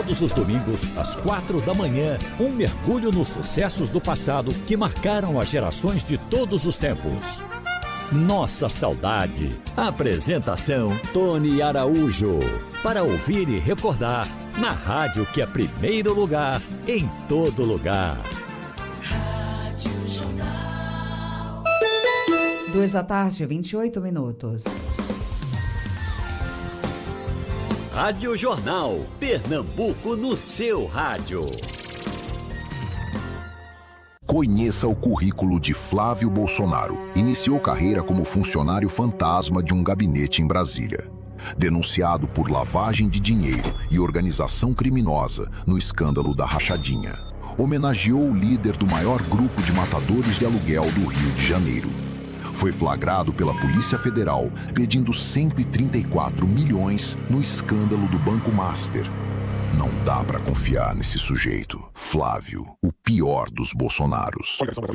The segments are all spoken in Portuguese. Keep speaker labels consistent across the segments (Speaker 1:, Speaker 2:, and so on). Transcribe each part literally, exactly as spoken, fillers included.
Speaker 1: Todos os domingos, às quatro da manhã, um mergulho nos sucessos do passado que marcaram as gerações de todos os tempos. Nossa Saudade. Apresentação Tony Araújo. Para ouvir e recordar, na rádio que é primeiro lugar, em todo lugar.
Speaker 2: Rádio Jornal.
Speaker 3: Duas da tarde, vinte e oito minutos.
Speaker 1: Rádio Jornal. Pernambuco no seu rádio.
Speaker 4: Conheça o currículo de Flávio Bolsonaro. Iniciou carreira como funcionário fantasma de um gabinete em Brasília. Denunciado por lavagem de dinheiro e organização criminosa no escândalo da rachadinha. Homenageou o líder do maior grupo de matadores de aluguel do Rio de Janeiro. Foi flagrado pela Polícia Federal pedindo cento e trinta e quatro milhões no escândalo do Banco Master. Não dá pra confiar nesse sujeito. Flávio, o pior dos Bolsonaros.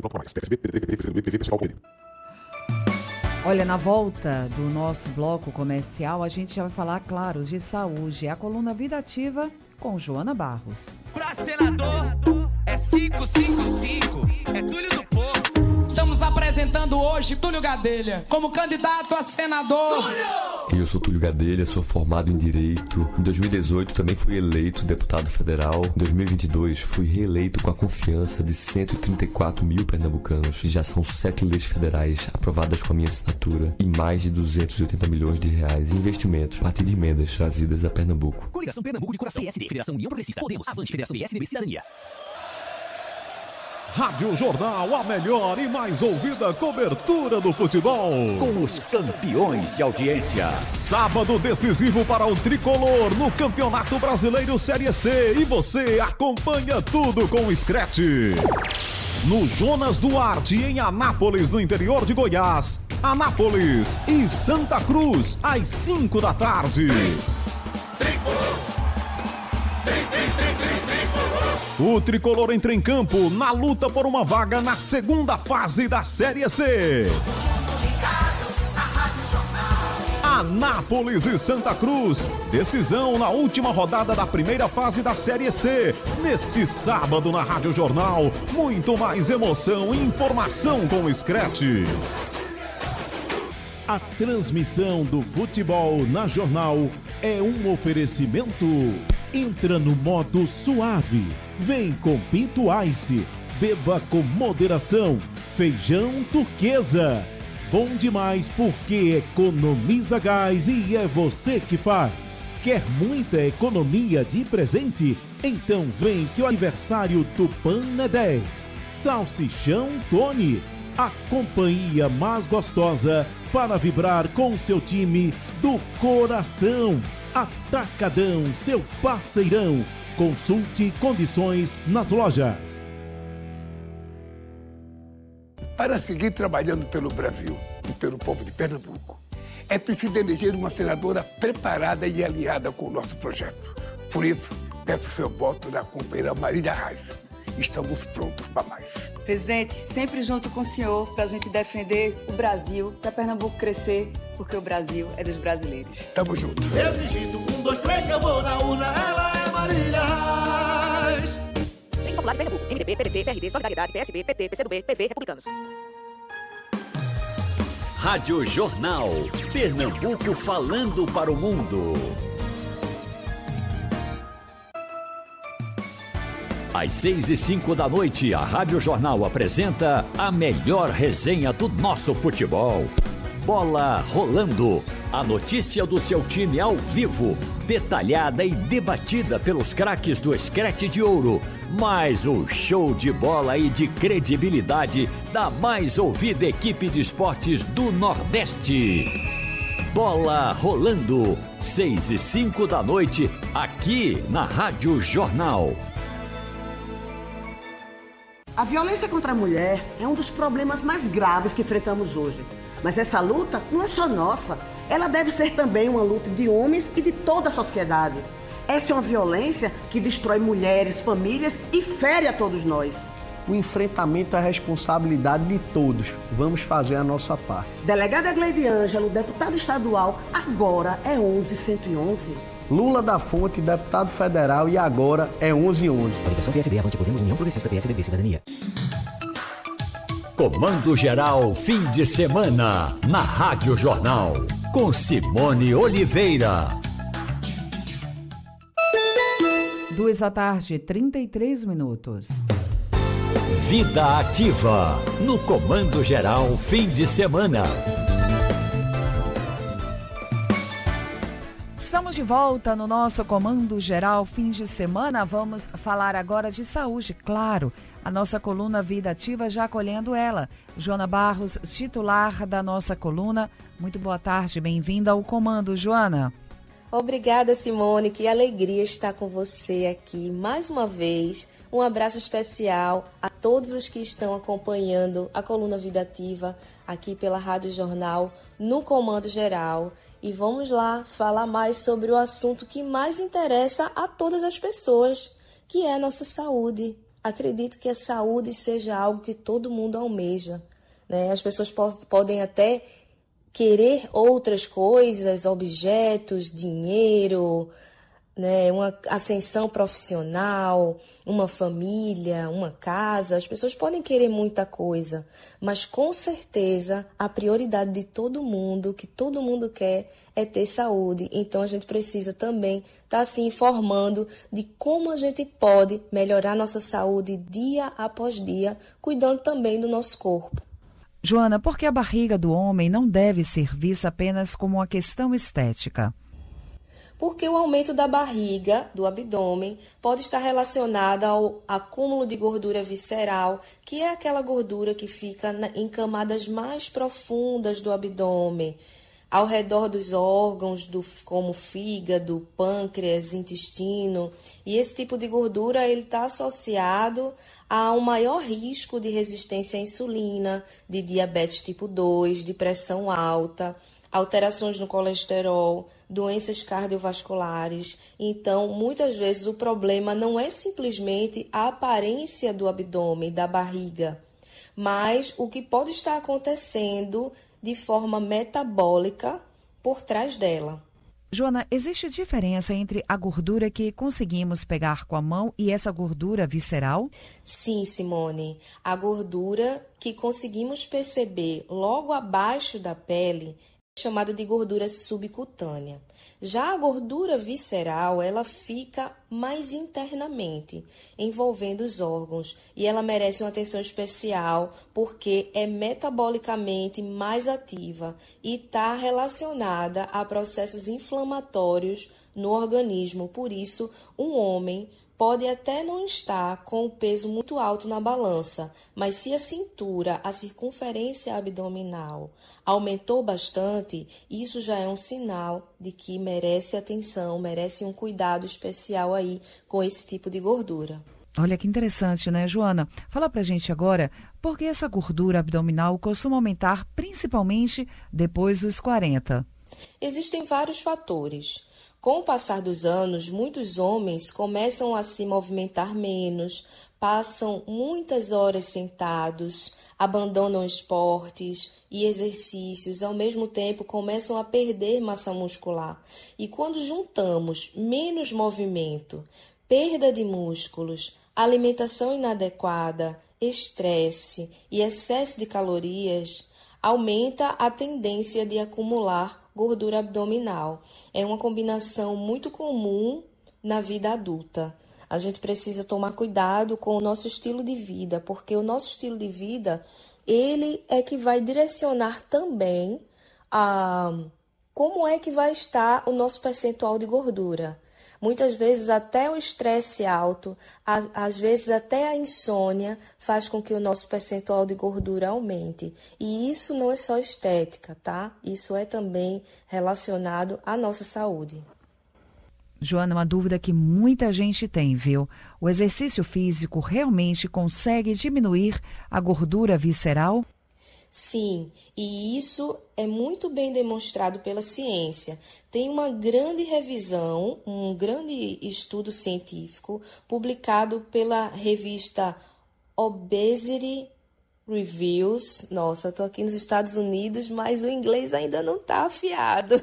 Speaker 3: Olha, na volta do nosso bloco comercial, a gente já vai falar, claro, de saúde. É a coluna Vida Ativa com Joana Barros.
Speaker 5: Pra senador é cinco cinco cinco, é Túlio do Povo. Estamos apresentando hoje Túlio Gadelha como candidato a senador. Túlio!
Speaker 6: Eu sou Túlio Gadelha, sou formado em Direito. Em dois mil e dezoito também fui eleito deputado federal. Em dois mil e vinte e dois fui reeleito com a confiança de cento e trinta e quatro mil pernambucanos. Já são sete leis federais aprovadas com a minha assinatura e mais de duzentos e oitenta milhões de reais em investimentos a partir de emendas trazidas a Pernambuco.
Speaker 7: Coligação Pernambuco de Coração, P S D, Federação União Progressista, Podemos, Avante, Federação B S D B Cidadania.
Speaker 8: Rádio Jornal, a melhor e mais ouvida cobertura do futebol.
Speaker 9: Com os campeões de audiência.
Speaker 8: Sábado decisivo para o Tricolor no Campeonato Brasileiro Série C. E você acompanha tudo com o Scratch. No Jonas Duarte, em Anápolis, no interior de Goiás. Anápolis e Santa Cruz, às cinco da tarde. Tricolor! Tri, tri, tri, tri, tricolor! O Tricolor entra em campo na luta por uma vaga na segunda fase da Série C. Anápolis e Santa Cruz, decisão na última rodada da primeira fase da Série C. Neste sábado na Rádio Jornal, muito mais emoção e informação com o Scratch. A transmissão do futebol na Jornal é um oferecimento. Entra no modo suave. Vem com Pinto Ice. Beba com moderação. Feijão Turquesa. Bom demais porque economiza gás e é você que faz. Quer muita economia de presente? Então vem que o aniversário Tupã é dez. Salsichão Tony. A companhia mais gostosa para vibrar com seu time do coração. Atacadão, seu parceirão. Consulte condições nas lojas.
Speaker 10: Para seguir trabalhando pelo Brasil e pelo povo de Pernambuco, é preciso eleger uma senadora preparada e alinhada com o nosso projeto. Por isso, peço seu voto na companheira Marília Reis. Estamos prontos para mais.
Speaker 11: Presidente, sempre junto com o senhor para a gente defender o Brasil, para Pernambuco crescer, porque o Brasil é dos brasileiros.
Speaker 10: Tamo junto.
Speaker 2: Eu digito um, dois, três, que eu vou na urna, ela é Marília Reis.
Speaker 12: Frente Popular de Pernambuco, M D B, P D T, P R D, Solidariedade, P S B, P T, P C do B, P V, Republicanos.
Speaker 1: Rádio Jornal. Pernambuco falando para o mundo. Às seis e cinco da noite, a Rádio Jornal apresenta a melhor resenha do nosso futebol. Bola Rolando. A notícia do seu time ao vivo, detalhada e debatida pelos craques do Scratch de Ouro. Mais o show de bola e de credibilidade da mais ouvida equipe de esportes do Nordeste. Bola Rolando. Seis e cinco da noite, aqui na Rádio Jornal.
Speaker 13: A violência contra a mulher é um dos problemas mais graves que enfrentamos hoje. Mas essa luta não é só nossa. Ela deve ser também uma luta de homens e de toda a sociedade. Essa é uma violência que destrói mulheres, famílias e fere a todos nós.
Speaker 14: O enfrentamento é a responsabilidade de todos. Vamos fazer a nossa parte.
Speaker 13: Delegada Gleide Ângelo, deputada estadual, agora é onze cento e onze.
Speaker 14: Lula da Fonte, deputado federal, e agora é onze onze.
Speaker 7: Coligação P S D, Avante Podemos, União Progressista, P S D B, Cidadania.
Speaker 1: Comando Geral, fim de semana, na Rádio Jornal, com Simone Oliveira.
Speaker 3: Duas da tarde, trinta e três minutos.
Speaker 1: Vida Ativa, no Comando Geral, fim de semana.
Speaker 3: Estamos de volta no nosso Comando Geral fim de semana. Vamos falar agora de saúde, claro. A nossa coluna Vida Ativa já acolhendo ela. Joana Barros, titular da nossa coluna. Muito boa tarde, bem-vinda ao Comando, Joana.
Speaker 15: Obrigada, Simone. Que alegria estar com você aqui mais uma vez. Um abraço especial a todos os que estão acompanhando a coluna Vida Ativa aqui pela Rádio Jornal no Comando Geral. E vamos lá falar mais sobre o assunto que mais interessa a todas as pessoas, que é a nossa saúde. Acredito que a saúde seja algo que todo mundo almeja, né? As pessoas po- podem até querer outras coisas, objetos, dinheiro, né? Uma ascensão profissional, uma família, uma casa. As pessoas podem querer muita coisa, mas com certeza a prioridade de todo mundo, que todo mundo quer, é ter saúde. Então a gente precisa também estar se informando de como a gente pode melhorar nossa saúde dia após dia, cuidando também do nosso corpo.
Speaker 3: Joana, por que a barriga do homem não deve ser vista apenas como uma questão estética?
Speaker 15: Porque o aumento da barriga, do abdômen, pode estar relacionado ao acúmulo de gordura visceral, que é aquela gordura que fica em camadas mais profundas do abdômen, ao redor dos órgãos, do, como fígado, pâncreas, intestino. E esse tipo de gordura está associado a um maior risco de resistência à insulina, de diabetes tipo dois, de pressão alta, alterações no colesterol, doenças cardiovasculares. Então, muitas vezes o problema não é simplesmente a aparência do abdômen, da barriga, mas o que pode estar acontecendo de forma metabólica por trás dela.
Speaker 3: Joana, existe diferença entre a gordura que conseguimos pegar com a mão e essa gordura visceral?
Speaker 15: Sim, Simone. A gordura que conseguimos perceber logo abaixo da pele é chamada de gordura subcutânea. Já a gordura visceral, ela fica mais internamente, envolvendo os órgãos, e ela merece uma atenção especial porque é metabolicamente mais ativa e está relacionada a processos inflamatórios no organismo. Por isso, um homem pode até não estar com o peso muito alto na balança, mas se a cintura, a circunferência abdominal aumentou bastante, isso já é um sinal de que merece atenção, merece um cuidado especial aí com esse tipo de gordura.
Speaker 3: Olha que interessante, né, Joana? Fala pra gente agora, por que essa gordura abdominal costuma aumentar principalmente depois dos quarenta?
Speaker 15: Existem vários fatores. Com o passar dos anos, muitos homens começam a se movimentar menos, passam muitas horas sentados, abandonam esportes e exercícios, ao mesmo tempo começam a perder massa muscular. E quando juntamos menos movimento, perda de músculos, alimentação inadequada, estresse e excesso de calorias, aumenta a tendência de acumular gordura abdominal. É uma combinação muito comum na vida adulta. A gente precisa tomar cuidado com o nosso estilo de vida, porque o nosso estilo de vida, ele é que vai direcionar também a como é que vai estar o nosso percentual de gordura. Muitas vezes até o estresse alto, a, às vezes até a insônia faz com que o nosso percentual de gordura aumente. E isso não é só estética, tá? Isso é também relacionado à nossa saúde.
Speaker 3: Joana, uma dúvida que muita gente tem, viu? O exercício físico realmente consegue diminuir a gordura visceral?
Speaker 15: Sim, e isso é muito bem demonstrado pela ciência. Tem uma grande revisão, um grande estudo científico publicado pela revista Obesity Reviews. Nossa, eu tô aqui nos Estados Unidos, mas o inglês ainda não tá afiado.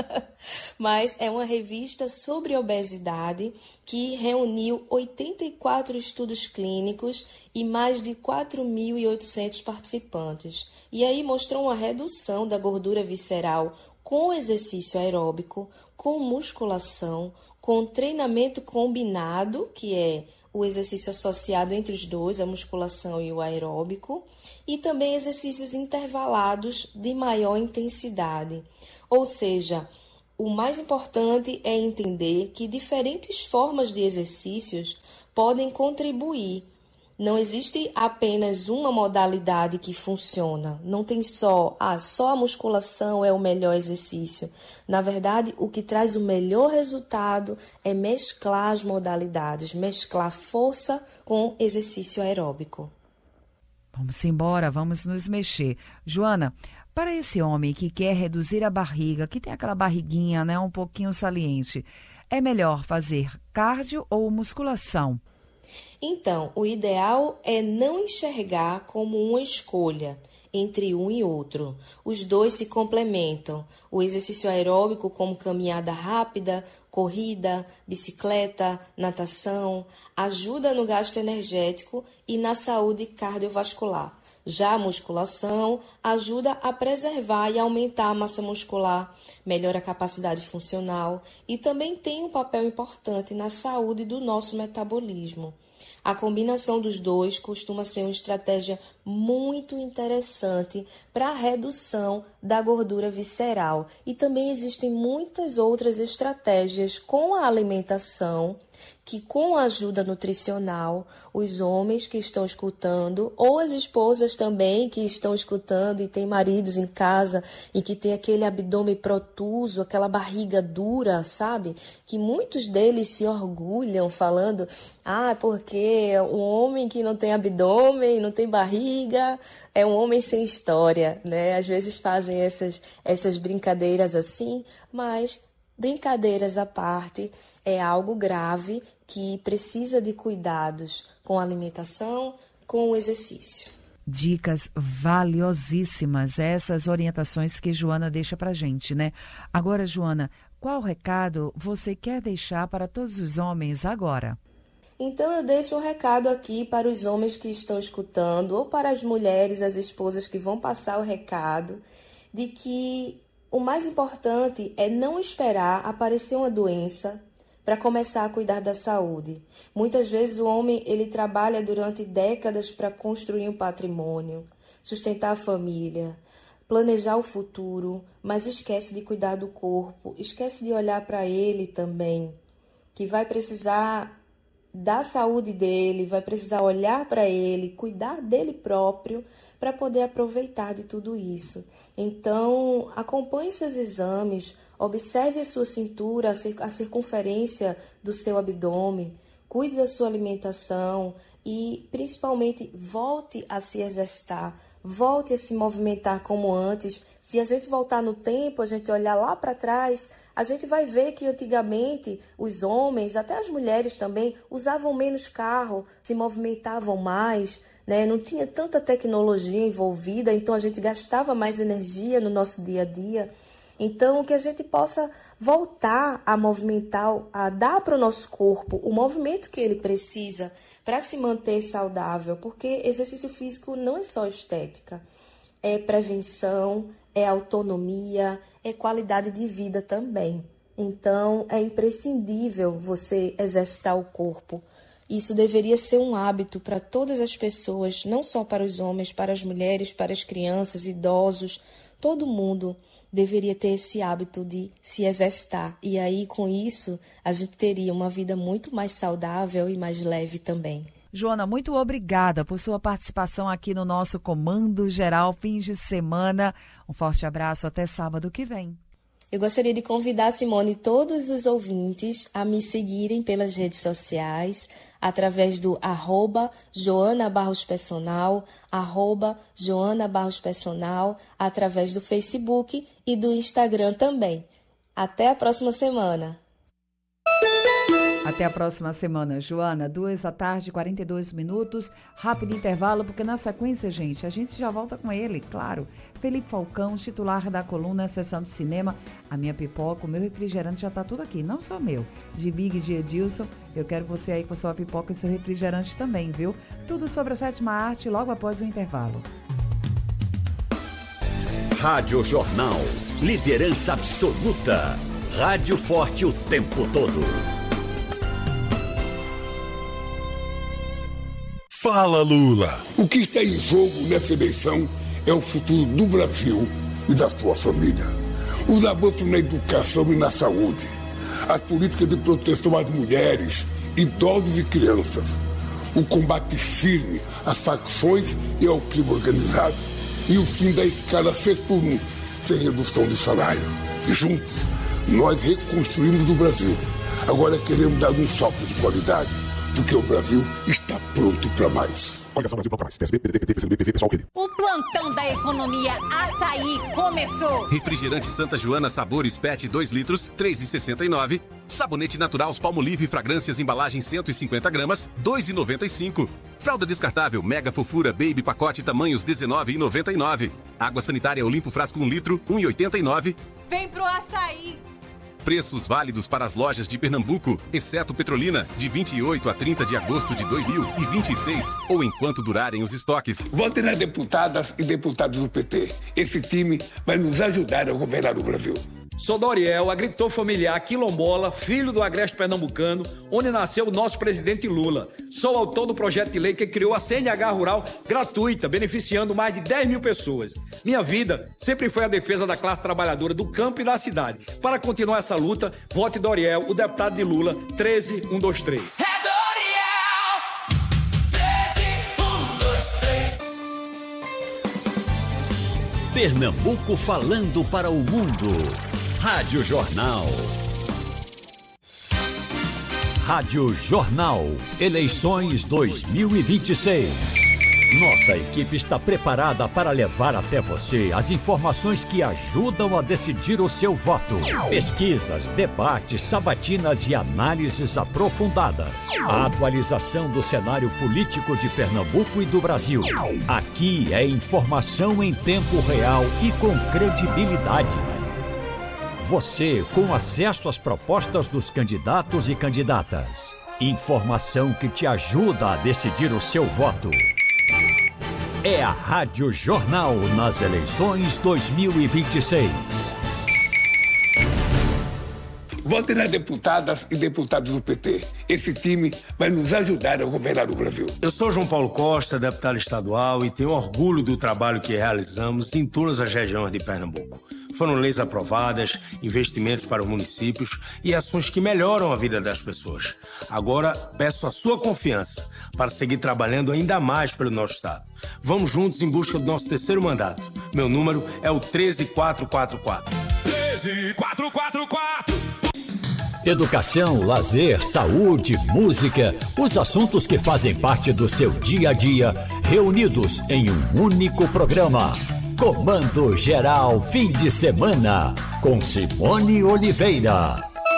Speaker 15: Mas é uma revista sobre obesidade que reuniu oitenta e quatro estudos clínicos e mais de quatro mil e oitocentos participantes. E aí mostrou uma redução da gordura visceral com exercício aeróbico, com musculação, com treinamento combinado, que é o exercício associado entre os dois, a musculação e o aeróbico, e também exercícios intervalados de maior intensidade. Ou seja, o mais importante é entender que diferentes formas de exercícios podem contribuir. Não existe apenas uma modalidade que funciona. Não tem só, ah, só a musculação é o melhor exercício. Na verdade, o que traz o melhor resultado é mesclar as modalidades, mesclar força com exercício aeróbico.
Speaker 3: Vamos embora, vamos nos mexer. Joana, para esse homem que quer reduzir a barriga, que tem aquela barriguinha, né, um pouquinho saliente, é melhor fazer cardio ou musculação?
Speaker 15: Então, o ideal é não enxergar como uma escolha entre um e outro. Os dois se complementam. O exercício aeróbico, como caminhada rápida, corrida, bicicleta, natação, ajuda no gasto energético e na saúde cardiovascular. Já a musculação ajuda a preservar e aumentar a massa muscular, melhora a capacidade funcional e também tem um papel importante na saúde do nosso metabolismo. A combinação dos dois costuma ser uma estratégia muito interessante para a redução da gordura visceral. E também existem muitas outras estratégias com a alimentação que, com a ajuda nutricional, os homens que estão escutando, ou as esposas também que estão escutando e têm maridos em casa e que tem aquele abdômen protuso, aquela barriga dura, sabe? Que muitos deles se orgulham falando, ah, porque um homem que não tem abdômen, não tem barriga, é um homem sem história, né? Às vezes fazem essas, essas brincadeiras assim, mas brincadeiras à parte, é algo grave que precisa de cuidados com a alimentação, com o exercício.
Speaker 3: Dicas valiosíssimas, essas orientações que Joana deixa pra gente, né? Agora, Joana, qual recado você quer deixar para todos os homens agora?
Speaker 15: Então eu deixo um recado aqui para os homens que estão escutando, ou para as mulheres, as esposas que vão passar o recado, de que o mais importante é não esperar aparecer uma doença para começar a cuidar da saúde. Muitas vezes o homem ele trabalha durante décadas para construir um patrimônio, sustentar a família, planejar o futuro, mas esquece de cuidar do corpo, esquece de olhar para ele também, que vai precisar da saúde dele, vai precisar olhar para ele, cuidar dele próprio, para poder aproveitar de tudo isso. Então, acompanhe seus exames, observe a sua cintura, a circunferência do seu abdômen, cuide da sua alimentação e, principalmente, volte a se exercitar, volte a se movimentar como antes. Se a gente voltar no tempo, a gente olhar lá para trás, a gente vai ver que antigamente os homens, até as mulheres também, usavam menos carro, se movimentavam mais, né? Não tinha tanta tecnologia envolvida, então a gente gastava mais energia no nosso dia a dia. Então, que a gente possa voltar a movimentar, a dar para o nosso corpo o movimento que ele precisa para se manter saudável, porque exercício físico não é só estética, é prevenção, é autonomia, é qualidade de vida também. Então, é imprescindível você exercitar o corpo. Isso deveria ser um hábito para todas as pessoas, não só para os homens, para as mulheres, para as crianças, idosos, todo mundo deveria ter esse hábito de se exercitar. E aí, com isso, a gente teria uma vida muito mais saudável e mais leve também.
Speaker 3: Joana, muito obrigada por sua participação aqui no nosso Comando Geral Fins de Semana. Um forte abraço, até sábado que vem.
Speaker 15: Eu gostaria de convidar, Simone, todos os ouvintes a me seguirem pelas redes sociais, através do arroba Joana Barros Personal, arroba Joana Barros Personal, através do Facebook e do Instagram também. Até a próxima semana.
Speaker 3: Até Até a próxima semana, Joana. Duas da tarde, quarenta e dois minutos. Rápido intervalo, porque na sequência, gente, a gente já volta com ele, claro. Felipe Falcão, titular da coluna Sessão de Cinema. A minha pipoca, o meu refrigerante já tá tudo aqui, não só meu. De Big e de Edilson, eu quero você aí com sua pipoca e seu refrigerante também, viu? Tudo sobre a sétima arte logo após o intervalo.
Speaker 1: Rádio Jornal. Liderança absoluta. Rádio forte o tempo todo.
Speaker 10: Fala, Lula. O que está em jogo nessa eleição é o futuro do Brasil e da sua família. Os avanços na educação e na saúde. As políticas de proteção às mulheres, idosos e crianças. O combate firme às facções e ao crime organizado. E o fim da escala seis por um, sem redução de salário. Juntos, nós reconstruímos o Brasil. Agora queremos dar um salto de qualidade, porque o Brasil está pronto para mais. Coligação Brasil para mais. P S B, P D T, P T, P C do B, P V, Pessoal, Rede.
Speaker 16: O plantão da economia Açaí começou.
Speaker 17: Refrigerante Santa Joana Sabores P E T dois litros, três reais e sessenta e nove centavos. Sabonete Natural Palmolive Fragrâncias embalagem cento e cinquenta gramas, dois reais e noventa e cinco centavos. Fralda descartável Mega Fofura Baby pacote tamanhos dezenove reais e noventa e nove centavos. Água sanitária Olimpo Frasco um litro, um real e oitenta e nove centavos.
Speaker 16: Vem pro Açaí.
Speaker 17: Preços válidos para as lojas de Pernambuco, exceto Petrolina, de vinte e oito a trinta de agosto de dois mil e vinte e seis, ou enquanto durarem os estoques.
Speaker 10: Votem nas deputadas e deputados do P T. Esse time vai nos ajudar a governar o Brasil.
Speaker 18: Sou Doriel, agricultor familiar quilombola, filho do agreste pernambucano, onde nasceu o nosso presidente Lula. Sou autor do projeto de lei que criou a C N H Rural gratuita, beneficiando mais de dez mil pessoas. Minha vida sempre foi a defesa da classe trabalhadora do campo e da cidade. Para continuar essa luta, vote Doriel, o deputado de Lula, treze um dois três.
Speaker 2: É Doriel! treze um dois três.
Speaker 1: Pernambuco falando para o mundo. Rádio Jornal. Rádio Jornal. Eleições dois mil e vinte e seis. Nossa equipe está preparada para levar até você as informações que ajudam a decidir o seu voto. Pesquisas, debates, sabatinas e análises aprofundadas. A atualização do cenário político de Pernambuco e do Brasil. Aqui é informação em tempo real e com credibilidade. Você com acesso às propostas dos candidatos e candidatas. Informação que te ajuda a decidir o seu voto. É a Rádio Jornal nas eleições dois mil e vinte e seis.
Speaker 10: Votem nas deputadas e deputados do P T. Esse time vai nos ajudar a governar o Brasil.
Speaker 19: Eu sou João Paulo Costa, deputado estadual, e tenho orgulho do trabalho que realizamos em todas as regiões de Pernambuco. Foram leis aprovadas, investimentos para os municípios e ações que melhoram a vida das pessoas. Agora, peço a sua confiança para seguir trabalhando ainda mais pelo nosso estado. Vamos juntos em busca do nosso terceiro mandato. Meu número é o treze quatro quatro quatro.
Speaker 2: treze quatro quatro quatro.
Speaker 1: Educação, lazer, saúde, música, os assuntos que fazem parte do seu dia a dia, reunidos em um único programa. Comando Geral Fim de Semana, com Simone Oliveira.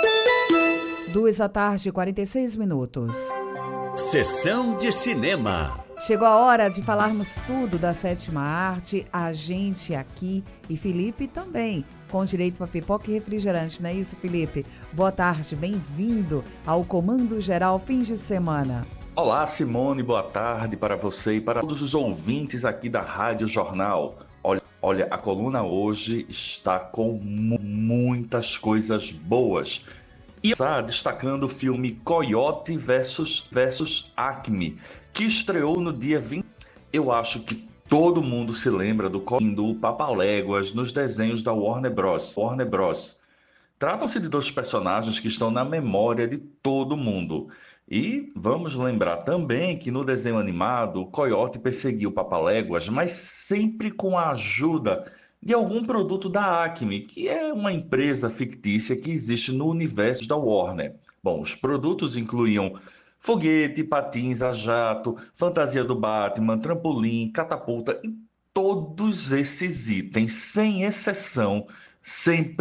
Speaker 3: Duas da tarde, quarenta e seis minutos.
Speaker 1: Sessão de cinema.
Speaker 3: Chegou a hora de falarmos tudo da sétima arte, a gente aqui e Felipe também, com direito para pipoca e refrigerante, não é isso, Felipe? Boa tarde, bem-vindo ao Comando Geral Fim de Semana.
Speaker 20: Olá, Simone, boa tarde para você e para todos os ouvintes aqui da Rádio Jornal. Olha, olha, a coluna hoje está com mu- muitas coisas boas. E está destacando o filme Coyote versus, versus Acme, que estreou no dia vinte. Eu acho que todo mundo se lembra do do Papaléguas nos desenhos da Warner Bros. Warner Bros. Tratam-se de dois personagens que estão na memória de todo mundo. E vamos lembrar também que no desenho animado, o Coyote perseguiu o Papaléguas, mas sempre com a ajuda de algum produto da Acme, que é uma empresa fictícia que existe no universo da Warner. Bom, os produtos incluíam foguete, patins a jato, fantasia do Batman, trampolim, catapulta e todos esses itens, sem exceção, sempre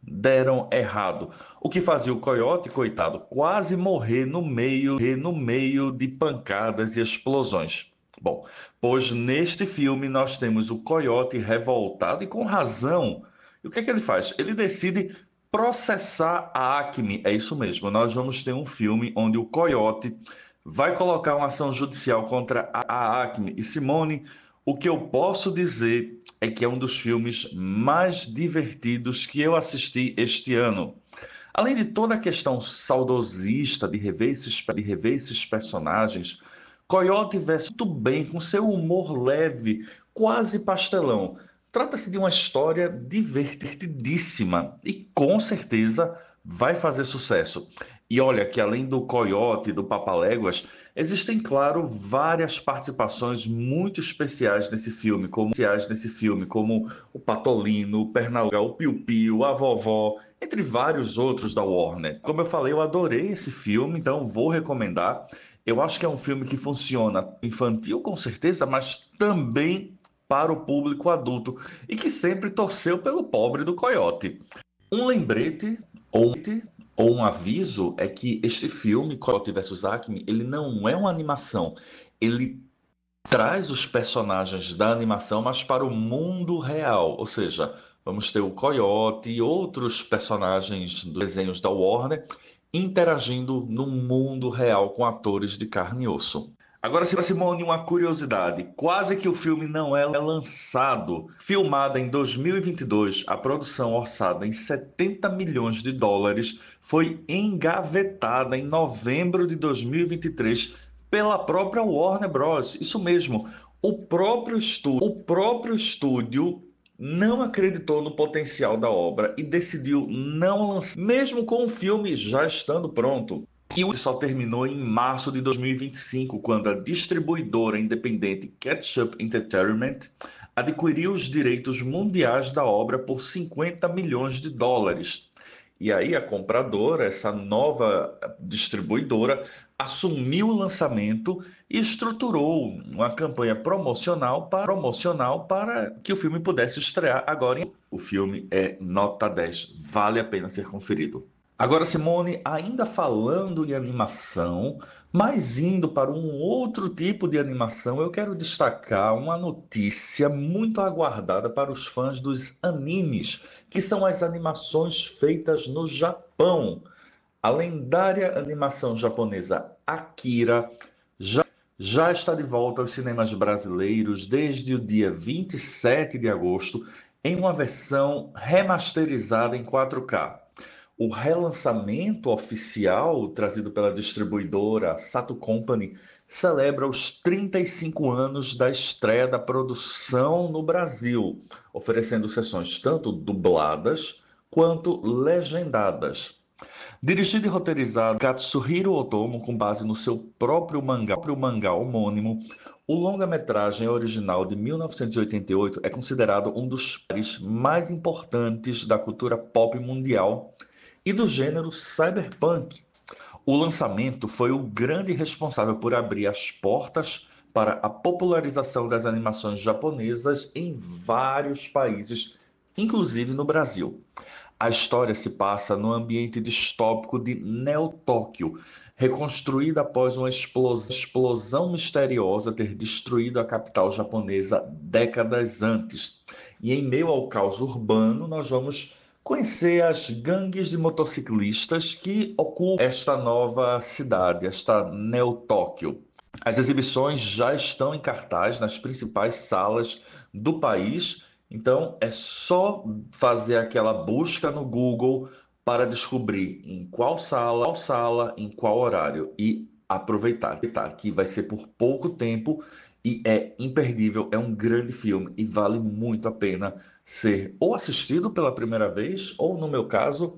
Speaker 20: deram errado, o que fazia o Coyote, coitado, quase morrer no meio, no meio de pancadas e explosões. Bom, pois neste filme nós temos o Coyote revoltado e com razão. E o que é que ele faz? Ele decide processar a Acme. É isso mesmo, nós vamos ter um filme onde o Coyote vai colocar uma ação judicial contra a Acme. E Simone, o que eu posso dizer é que é um dos filmes mais divertidos que eu assisti este ano. Além de toda a questão saudosista de rever esses, de rever esses personagens, Coyote veste muito bem com seu humor leve, quase pastelão. Trata-se de uma história divertidíssima e com certeza vai fazer sucesso. E olha que além do Coyote e do Papaléguas, existem, claro, várias participações muito especiais nesse filme, como, nesse filme, como o Patolino, o Pernalonga, o Piu Piu, a Vovó, entre vários outros da Warner. Como eu falei, eu adorei esse filme, então vou recomendar. Eu acho que é um filme que funciona infantil, com certeza, mas também para o público adulto e que sempre torceu pelo pobre do Coyote. Um lembrete ou ou um aviso é que este filme, Coyote versus. Acme, ele não é uma animação. Ele traz os personagens da animação, mas para o mundo real. Ou seja, vamos ter o Coyote e outros personagens dos desenhos da Warner interagindo no mundo real com atores de carne e osso. Agora, Simone, uma curiosidade. Quase que o filme não é lançado. Filmada em dois mil e vinte e dois, a produção orçada em setenta milhões de dólares foi engavetada em novembro de dois mil e vinte e três pela própria Warner Bros. Isso mesmo, o próprio estúdio, o próprio estúdio não acreditou no potencial da obra e decidiu não lançar, mesmo com o filme já estando pronto. E o só terminou em março de dois mil e vinte e cinco, quando a distribuidora independente Ketchup Entertainment adquiriu os direitos mundiais da obra por cinquenta milhões de dólares. E aí a compradora, essa nova distribuidora, assumiu o lançamento e estruturou uma campanha promocional para, promocional para que o filme pudesse estrear agora. O filme é nota dez, vale a pena ser conferido. Agora, Simone, ainda falando em animação, mas indo para um outro tipo de animação, eu quero destacar uma notícia muito aguardada para os fãs dos animes, que são as animações feitas no Japão. A lendária animação japonesa Akira já, já está de volta aos cinemas brasileiros desde o dia vinte e sete de agosto, em uma versão remasterizada em quatro K. O relançamento oficial, trazido pela distribuidora Sato Company, celebra os trinta e cinco anos da estreia da produção no Brasil, oferecendo sessões tanto dubladas quanto legendadas. Dirigido e roteirizado por Katsuhiro Otomo, com base no seu próprio mangá, próprio mangá homônimo, o longa-metragem original de mil novecentos e oitenta e oito é considerado um dos pares mais importantes da cultura pop mundial e do gênero cyberpunk. O lançamento foi o grande responsável por abrir as portas para a popularização das animações japonesas em vários países, inclusive no Brasil. A história se passa no ambiente distópico de Neo-Tóquio, reconstruída após uma explosão misteriosa ter destruído a capital japonesa décadas antes. E em meio ao caos urbano, nós vamos conhecer as gangues de motociclistas que ocupam esta nova cidade, esta Neo-Tóquio. As exibições já estão em cartaz nas principais salas do país, então é só fazer aquela busca no Google para descobrir em qual sala, qual sala, em qual horário e aproveitar, que vai ser por pouco tempo e é imperdível, é um grande filme e vale muito a pena ser ou assistido pela primeira vez ou, no meu caso,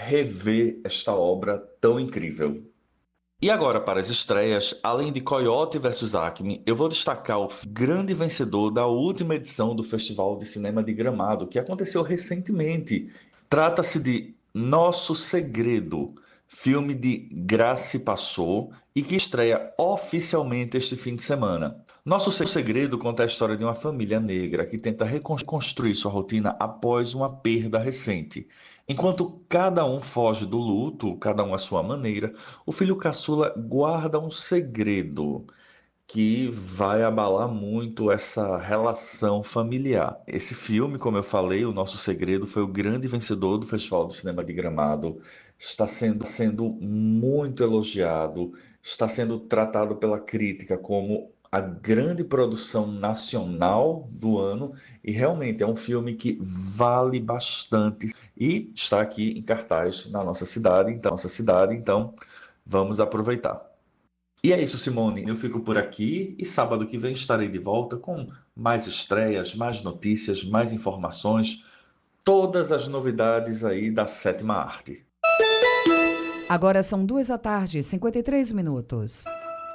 Speaker 20: rever esta obra tão incrível. E agora, para as estreias, além de Coyote versus. Acme, eu vou destacar o grande vencedor da última edição do Festival de Cinema de Gramado, que aconteceu recentemente. Trata-se de Nosso Segredo, filme de Grace Passou e que estreia oficialmente este fim de semana. Nosso Segredo conta a história de uma família negra que tenta reconstruir sua rotina após uma perda recente. Enquanto cada um foge do luto, cada um à sua maneira, o filho caçula guarda um segredo que vai abalar muito essa relação familiar. Esse filme, como eu falei, O Nosso Segredo, foi o grande vencedor do Festival do Cinema de Gramado. Está sendo, sendo muito elogiado, está sendo tratado pela crítica como a grande produção nacional do ano, e realmente é um filme que vale bastante e está aqui em cartaz na nossa cidade, então, nossa cidade, então vamos aproveitar. E é isso, Simone, eu fico por aqui e sábado que vem estarei de volta com mais estreias, mais notícias, mais informações, todas as novidades aí da sétima arte.
Speaker 3: Agora são duas da tarde, cinquenta e três minutos.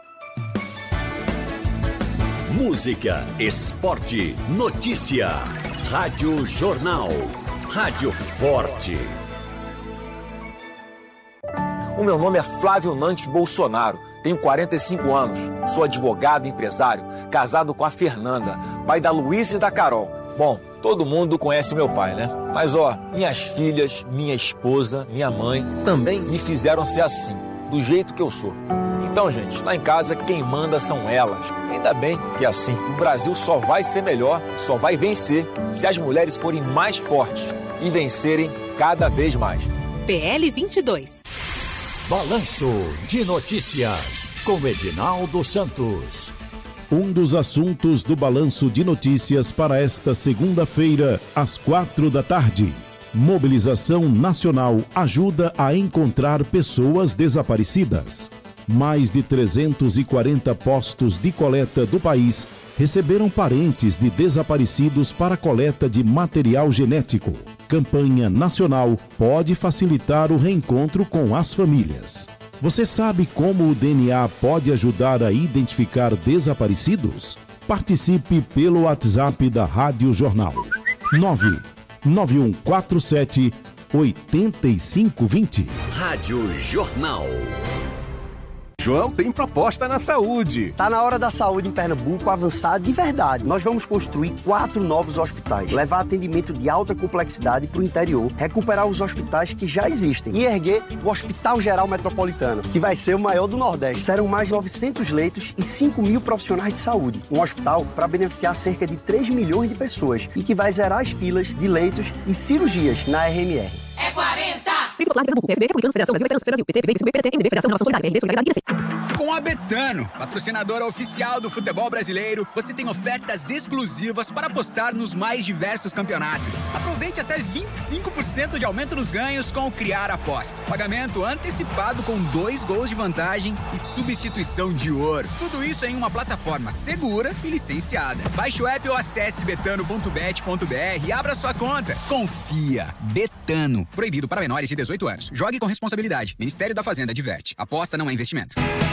Speaker 1: Música, esporte, notícia. Rádio Jornal. Rádio Forte.
Speaker 21: O meu nome é Flávio Nantes Bolsonaro. Tenho quarenta e cinco anos. Sou advogado e empresário. Casado com a Fernanda, pai da Luísa e da Carol. Bom, todo mundo conhece meu pai, né? Mas ó, minhas filhas, minha esposa, minha mãe também me fizeram ser assim, do jeito que eu sou. Então, gente, lá em casa quem manda são elas. Ainda bem que é assim. O Brasil só vai ser melhor, só vai vencer se as mulheres forem mais fortes e vencerem cada vez mais.
Speaker 22: P L vinte e dois.
Speaker 1: Balanço de Notícias com Edinaldo Santos.
Speaker 8: Um dos assuntos do Balanço de Notícias para esta segunda-feira, às quatro da tarde. Mobilização nacional ajuda a encontrar pessoas desaparecidas. Mais de trezentos e quarenta postos de coleta do país receberam parentes de desaparecidos para coleta de material genético. Campanha nacional pode facilitar o reencontro com as famílias. Você sabe como o D N A pode ajudar a identificar desaparecidos? Participe pelo WhatsApp da Rádio Jornal. nove nove um quatro sete oito cinco dois zero.
Speaker 1: Rádio Jornal.
Speaker 23: João tem proposta na saúde.
Speaker 14: Tá na hora da saúde em Pernambuco avançar de verdade. Nós vamos construir quatro novos hospitais, levar atendimento de alta complexidade para o interior, recuperar os hospitais que já existem e erguer o Hospital Geral Metropolitano, que vai ser o maior do Nordeste. Serão mais de novecentos leitos e cinco mil profissionais de saúde. Um hospital para beneficiar cerca de três milhões de pessoas e que vai zerar as filas de leitos e cirurgias na R M R.
Speaker 22: É quarenta!
Speaker 23: Com a Betano, patrocinadora oficial do futebol brasileiro, você tem ofertas exclusivas para apostar nos mais diversos campeonatos. Aproveite até vinte e cinco por cento de aumento nos ganhos com o Criar Aposta. Pagamento antecipado com dois gols de vantagem e substituição de ouro. Tudo isso em uma plataforma segura e licenciada. Baixe o app ou acesse betano ponto bet ponto br e abra sua conta. Confia. Betano. Proibido para menores de dezoito anos. Jogue com responsabilidade. Ministério da Fazenda adverte. Aposta não é investimento.